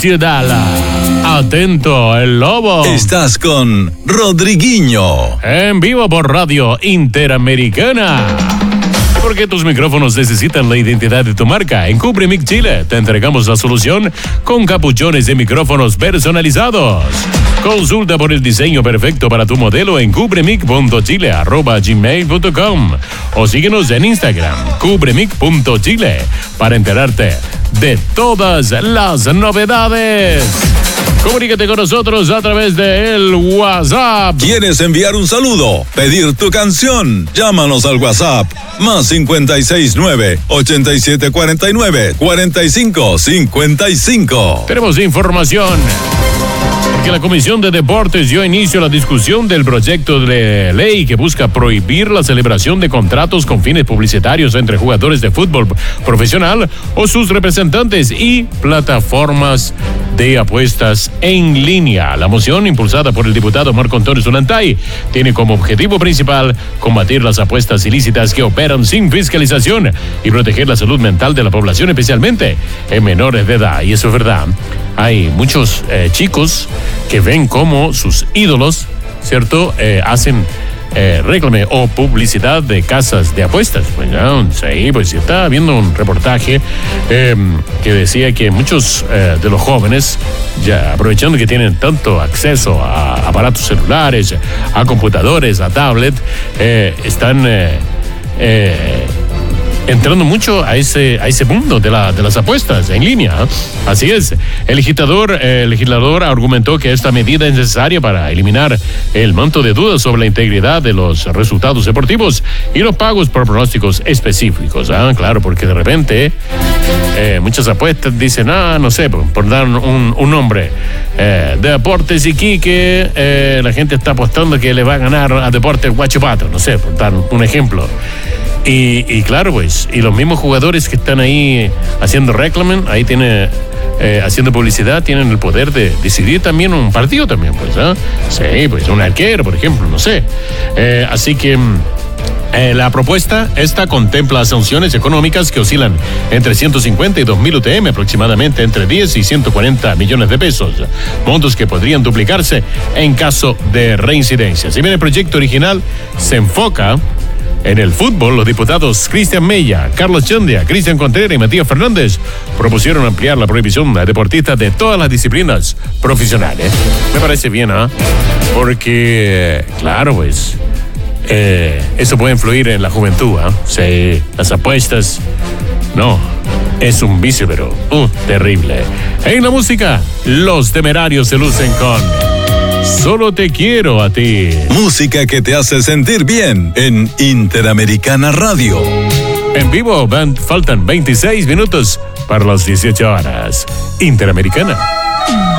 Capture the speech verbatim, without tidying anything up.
ciudad. Atento, el lobo. Estás con Rodriguinho. En vivo por Radio Interamericana. Porque tus micrófonos necesitan la identidad de tu marca. En Cubremic Chile te entregamos la solución con capuchones de micrófonos personalizados. Consulta por el diseño perfecto para tu modelo en cubremic punto chile arroba gmail punto com o síguenos en Instagram, cubremic punto chile, para enterarte de todas las novedades. Comunícate con nosotros a través de el WhatsApp. ¿Quieres enviar un saludo? ¿Pedir tu canción? Llámanos al WhatsApp más cincuenta y seis nueve, ochenta y siete cuarenta y nueve, cuarenta y cinco cincuenta y cinco. Tenemos información. Que la Comisión de Deportes dio inicio a la discusión del proyecto de ley que busca prohibir la celebración de contratos con fines publicitarios entre jugadores de fútbol profesional o sus representantes y plataformas de apuestas en línea. La moción, impulsada por el diputado Marco Antonio Zulantay, tiene como objetivo principal combatir las apuestas ilícitas que operan sin fiscalización y proteger la salud mental de la población, especialmente en menores de edad. Y eso es verdad. Hay muchos eh, chicos que ven cómo sus ídolos, ¿cierto?, eh, hacen eh, réclame o publicidad de casas de apuestas. Pues ya, sí, pues estaba viendo un reportaje eh, que decía que muchos eh, de los jóvenes, ya aprovechando que tienen tanto acceso a aparatos celulares, a computadores, a tablet, eh, están eh, eh, entrando mucho a ese a ese mundo de, la, de las apuestas en línea. Así es. El legislador, el legislador argumentó que esta medida es necesaria para eliminar el manto de dudas sobre la integridad de los resultados deportivos y los pagos por pronósticos específicos. Ah, claro, porque de repente eh, muchas apuestas dicen, ah, no sé, por, por dar un, un nombre, eh, Deportes Iquique, eh, la gente está apostando que le va a ganar a Deportes Huachipato, no sé, por dar un ejemplo. Y, y claro, pues, y los mismos jugadores que están ahí haciendo reclamen, ahí tiene, eh, haciendo publicidad, tienen el poder de decidir también un partido también, pues, ¿ah? ¿eh? Sí, pues, un arquero, por ejemplo, no sé. Eh, así que eh, la propuesta esta contempla sanciones económicas que oscilan entre ciento cincuenta y dos mil U T M, aproximadamente entre diez y ciento cuarenta millones de pesos, montos que podrían duplicarse en caso de reincidencia. Si bien el proyecto original se enfoca en el fútbol, los diputados Cristian Mella, Carlos Chandia, Cristian Contreras y Matías Fernández propusieron ampliar la prohibición a deportistas de todas las disciplinas profesionales. Me parece bien, ¿ah? ¿eh? Porque, claro, pues, eh, eso puede influir en la juventud, ¿ah? ¿eh? Sí, las apuestas, no, es un vicio, pero uh, terrible. En la música, los Temerarios se lucen con Solo te quiero a ti. Música que te hace sentir bien en Interamericana Radio. En vivo, band, faltan veintiséis minutos para las dieciocho horas. Interamericana.